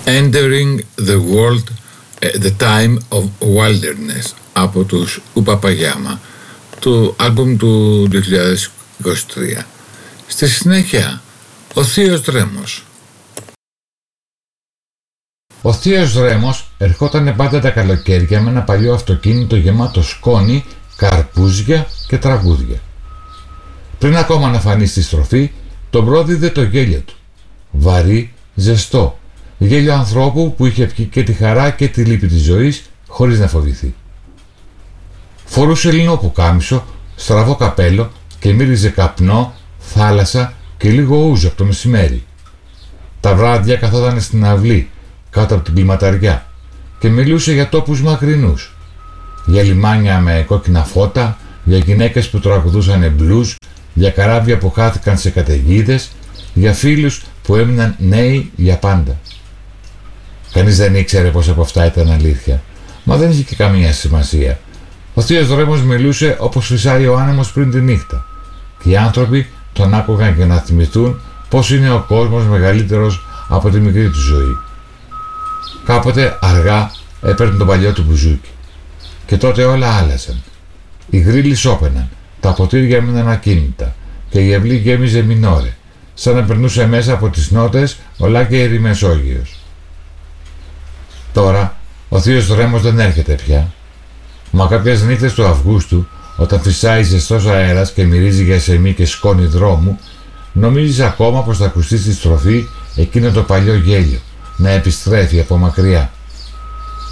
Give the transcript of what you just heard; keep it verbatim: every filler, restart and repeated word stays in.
Entering the World, The Time of Wilderness από τους Ουπαπαγιάμα, του άλμπουμ του δύο χιλιάδες είκοσι τρία. Στη συνέχεια, ο Θείος Δρέμος. Ο Θείος Δρέμος ερχόταν πάντα τα καλοκαίρια με ένα παλιό αυτοκίνητο γεμάτο σκόνη, καρπούζια και τραγούδια. Πριν ακόμα να φανεί στη στροφή, τον πρόδιδε το γέλιο του. Βαρύ, ζεστό, γέλιο ανθρώπου που είχε πιει και τη χαρά και τη λύπη της ζωής χωρίς να φοβηθεί. Φορούσε λινό πουκάμισο, στραβό καπέλο και μύριζε καπνό, θάλασσα και λίγο ούζο από το μεσημέρι. Τα βράδια καθόταν στην αυλή, κάτω από την κλιματαριά και μιλούσε για τόπους μακρινούς, για λιμάνια με κόκκινα φώτα, για γυναίκες που τραγουδούσαν μπλουζ, για καράβια που χάθηκαν σε καταιγίδες, για φίλους που έμειναν νέοι για πάντα. Κανείς δεν ήξερε πως από αυτά ήταν αλήθεια, μα δεν είχε και καμία σημασία. Ο Θείος Δρέμος μιλούσε όπως φυσάει ο άνεμος πριν τη νύχτα και οι άνθρωποι τον άκουγαν για να θυμηθούν πως είναι ο κόσμος μεγαλύτερος από τη μικρή του ζωή. Κάποτε αργά έπαιρνε τον παλιό του μπουζούκι και τότε όλα άλλαζαν. Οι γρίλοι σώπαιναν, τα ποτήρια έμειναν ακίνητα και η αυλή γέμιζε μινόρε, σαν να περνούσε μέσα από τις νότες ολά και η Ρημεσόγειος. Τώρα ο Θείος Δρέμος δεν έρχεται πια, μα κάποιες νύχτες του Αυγούστου, όταν φυσάει ζεστός αέρας και μυρίζει για σεμί και σκόνη δρόμου, νομίζεις ακόμα πως θα ακουστεί στη στροφή εκείνο το παλιό γέλιο να επιστρέφει από μακριά.